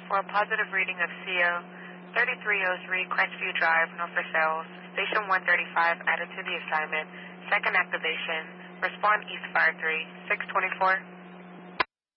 for a positive reading of CO 3303 Crestview Drive, Norfolk Sales. Station 135 added to the assignment. Second activation. Respond East Fire 3, 624.